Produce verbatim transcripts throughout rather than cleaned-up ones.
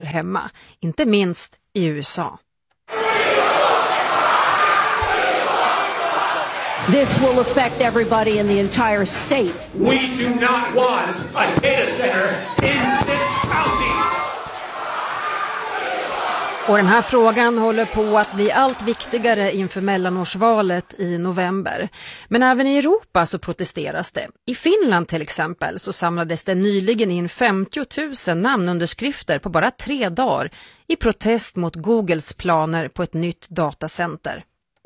hemma, inte minst i U S A. This will affect everybody in the entire state. We do not want a data center in this county. Och den här frågan håller på att bli allt viktigare inför mellanårsvalet i november. Men även i Europa så protesteras det. I Finland till exempel så samlades det nyligen in femtio tusen namnunderskrifter på bara tre dagar i protest mot Googles planer på ett nytt datacenter.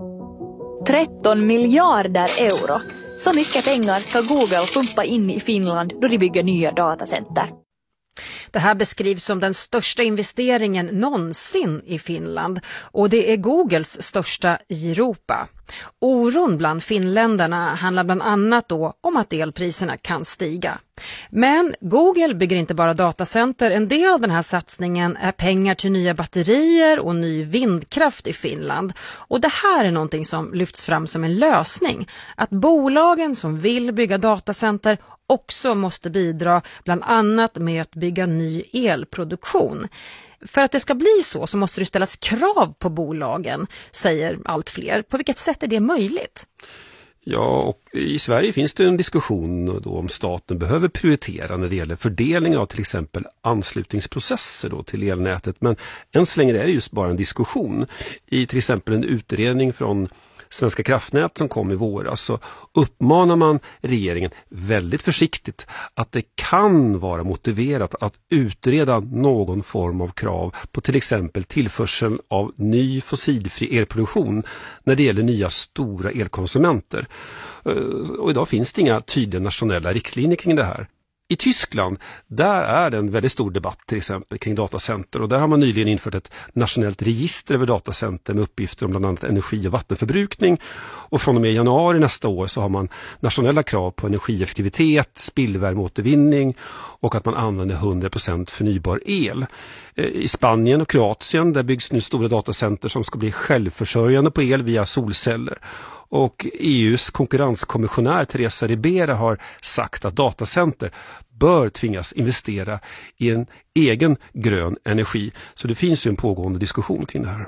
tretton miljarder euro. Så mycket pengar ska Google pumpa in i Finland då de bygger nya datacenter. Det här beskrivs som den största investeringen någonsin i Finland och det är Googles största i Europa. Oron bland finländarna handlar bland annat då om att elpriserna kan stiga. Men Google bygger inte bara datacenter. En del av den här satsningen är pengar till nya batterier och ny vindkraft i Finland. Och det här är någonting som lyfts fram som en lösning. Att bolagen som vill bygga datacenter också måste bidra bland annat med att bygga ny elproduktion. För att det ska bli så så måste det ställas krav på bolagen, säger allt fler. På vilket sätt är det möjligt? Ja, och i Sverige finns det en diskussion då om staten behöver prioritera när det gäller fördelning av till exempel anslutningsprocesser då till elnätet. Men än så länge är det just bara en diskussion. I till exempel en utredning från Svenska kraftnät som kom i våras så uppmanar man regeringen väldigt försiktigt att det kan vara motiverat att utreda någon form av krav på till exempel tillförsel av ny fossilfri elproduktion när det gäller nya stora elkonsumenter. Och idag finns det inga tydliga nationella riktlinjer kring det här. I Tyskland, där är det en väldigt stor debatt till exempel kring datacenter och där har man nyligen infört ett nationellt register över datacenter med uppgifter om bland annat energi- och vattenförbrukning och från och med januari nästa år så har man nationella krav på energieffektivitet, spillvärmeåtervinning och att man använder hundra procent förnybar el. I Spanien och Kroatien där byggs nu stora datacenter som ska bli självförsörjande på el via solceller. Och E U:s konkurrenskommissionär Teresa Ribera har sagt att datacenter bör tvingas investera i en egen grön energi. Så det finns ju en pågående diskussion kring det här.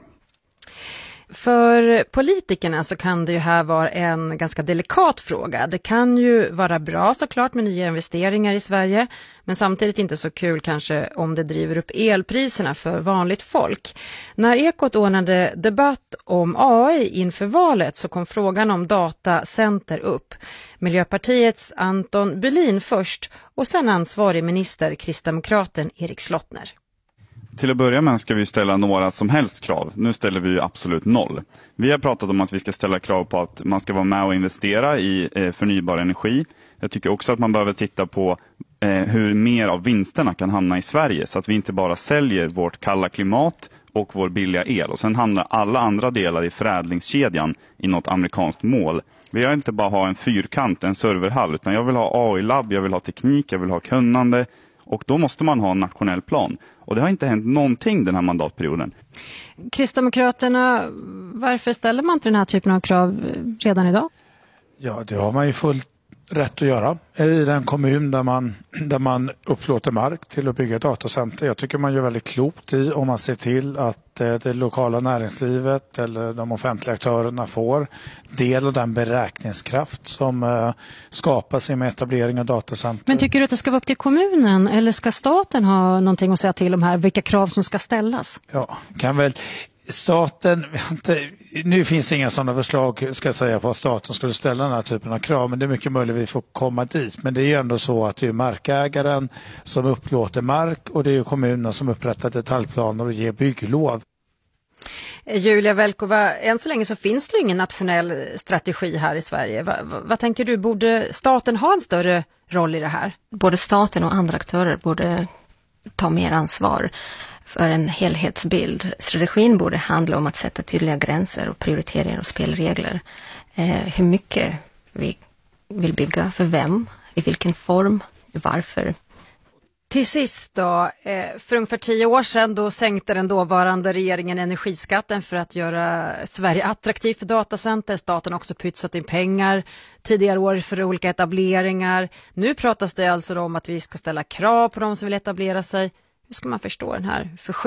För politikerna så kan det ju här vara en ganska delikat fråga. Det kan ju vara bra såklart med nya investeringar i Sverige, men samtidigt inte så kul kanske om det driver upp elpriserna för vanligt folk. När Ekot ordnade debatt om A I inför valet så kom frågan om datacenter upp. Miljöpartiets Anton Bylin först och sen ansvarig minister kristdemokraten Erik Slottner. Till att börja med ska vi ställa några som helst krav. Nu ställer vi absolut noll. Vi har pratat om att vi ska ställa krav på att man ska vara med och investera i eh, förnybar energi. Jag tycker också att man behöver titta på eh, hur mer av vinsterna kan hamna i Sverige. Så att vi inte bara säljer vårt kalla klimat och vår billiga el. Och sen hamnar alla andra delar i förädlingskedjan i något amerikanskt mål. Vi vill inte bara ha en fyrkant, en serverhall. Utan jag vill ha A I-labb, jag vill ha teknik, jag vill ha kunnande. Och då måste man ha en nationell plan. Och det har inte hänt någonting den här mandatperioden. Kristdemokraterna, varför ställer man inte den här typen av krav redan idag? Ja, det har man ju fullt rätt att göra. I den kommun där man, där man upplåter mark till att bygga datacenter. Jag tycker man gör väldigt klokt i om man ser till att det lokala näringslivet eller de offentliga aktörerna får del av den beräkningskraft som skapas med etablering av datacenter. Men tycker du att det ska vara upp till kommunen eller ska staten ha någonting att säga till om här? Vilka krav som ska ställas? Ja, kan väl... Staten, nu finns inga sådana förslag ska jag säga på att staten skulle ställa den här typen av krav, men det är mycket möjligt att vi får komma dit. Men det är ju ändå så att det är markägaren som upplåter mark och det är ju kommunerna som upprättar detaljplaner och ger bygglov. Julia Velkova, än så länge så finns det ju ingen nationell strategi här i Sverige. Va, va, vad tänker du, borde staten ha en större roll i det här? Både staten och andra aktörer borde ta mer ansvar för en helhetsbild. Strategin borde handla om att sätta tydliga gränser och prioriteringar och spelregler. Eh, hur mycket vi vill bygga, för vem, i vilken form, varför. Till sist då, för ungefär tio år sedan då sänkte den dåvarande regeringen energiskatten för att göra Sverige attraktivt för datacenter. Staten har också pytsat in pengar tidigare år för olika etableringar. Nu pratas det alltså om att vi ska ställa krav på de som vill etablera sig. Hur ska man förstå den här förskjutningen?